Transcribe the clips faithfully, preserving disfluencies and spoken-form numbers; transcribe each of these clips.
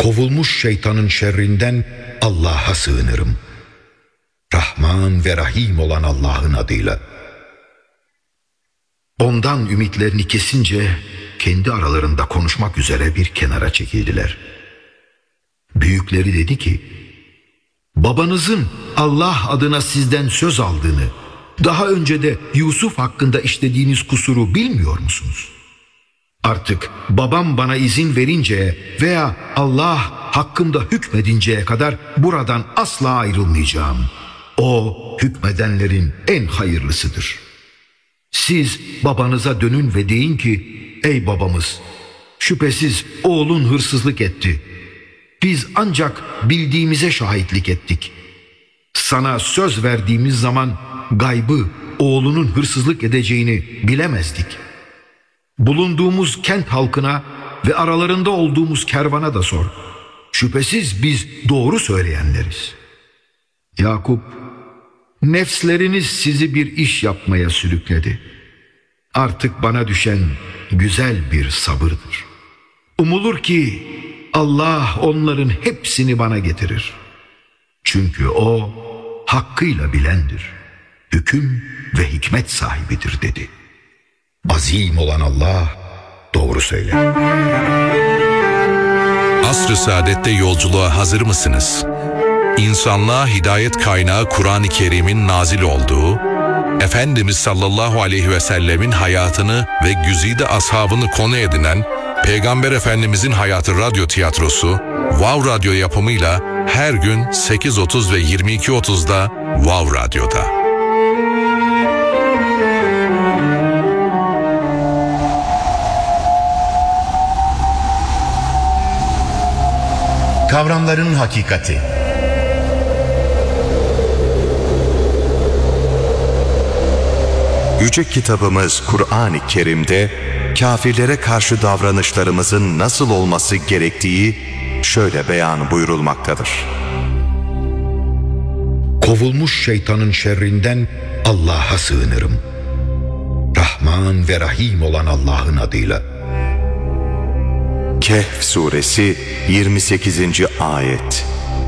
Kovulmuş şeytanın şerrinden Allah'a sığınırım. Rahman ve Rahim olan Allah'ın adıyla. Ondan ümitlerini kesince kendi aralarında konuşmak üzere bir kenara çekildiler. Büyükleri dedi ki, babanızın Allah adına sizden söz aldığını, daha önce de Yusuf hakkında işlediğiniz kusuru bilmiyor musunuz? Artık babam bana izin verinceye veya Allah hakkımda hükmedinceye kadar buradan asla ayrılmayacağım. O hükmedenlerin en hayırlısıdır. Siz babanıza dönün ve deyin ki, ey babamız, şüphesiz oğlun hırsızlık etti. Biz ancak bildiğimize şahitlik ettik. Sana söz verdiğimiz zaman gaybı, oğlunun hırsızlık edeceğini bilemezdik. Bulunduğumuz kent halkına ve aralarında olduğumuz kervana da sor. Şüphesiz biz doğru söyleyenleriz. Yakup, nefsleriniz sizi bir iş yapmaya sürükledi. Artık bana düşen güzel bir sabırdır. Umulur ki Allah onların hepsini bana getirir. Çünkü O hakkıyla bilendir. Hüküm ve hikmet sahibidir dedi. Azim olan Allah doğru söyler. Asr-ı Saadet'te yolculuğa hazır mısınız? İnsanlığa hidayet kaynağı Kur'an-ı Kerim'in nazil olduğu, Efendimiz sallallahu aleyhi ve sellemin hayatını ve güzide ashabını konu edinen Peygamber Efendimizin Hayatı Radyo Tiyatrosu, Wow Radyo yapımıyla her gün sekiz otuz ve yirmi iki otuzda Wow Radyo'da. Kavramların hakikati. Yüce kitabımız Kur'an-ı Kerim'de kafirlere karşı davranışlarımızın nasıl olması gerektiği şöyle beyan buyurulmaktadır. Kovulmuş şeytanın şerrinden Allah'a sığınırım. Rahman ve Rahim olan Allah'ın adıyla. Kehf suresi yirmi sekizinci ayet.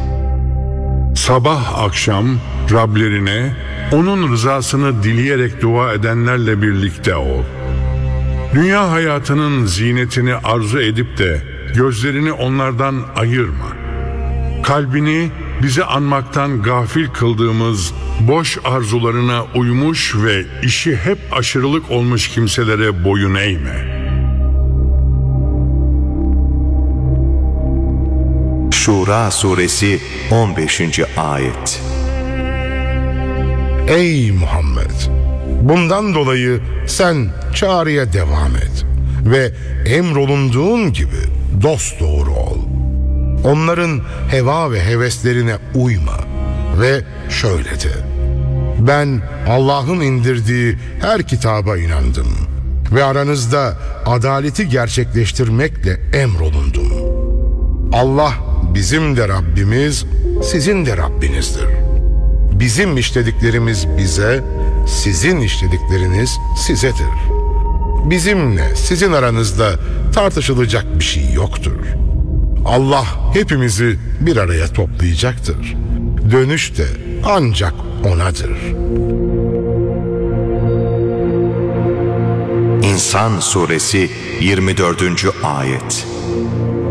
Sabah akşam Rablerine onun rızasını dileyerek dua edenlerle birlikte ol. Dünya hayatının zinetini arzu edip de gözlerini onlardan ayırma. Kalbini bizi anmaktan gafil kıldığımız boş arzularına uymuş ve işi hep aşırılık olmuş kimselere boyun eğme. Şura suresi on beşinci ayet. Ey Muhammed! Bundan dolayı sen çağrıya devam et ve emrolunduğun gibi dosdoğru ol. Onların heva ve heveslerine uyma ve şöyle de: ben Allah'ın indirdiği her kitaba inandım ve aranızda adaleti gerçekleştirmekle emrolundum. Allah bizim de Rabbimiz, sizin de Rabbinizdir. Bizim işlediklerimiz bize, sizin işledikleriniz sizedir. Bizimle sizin aranızda tartışılacak bir şey yoktur. Allah hepimizi bir araya toplayacaktır. Dönüş de ancak O'nadır. İnsan suresi yirmi dördüncü ayet.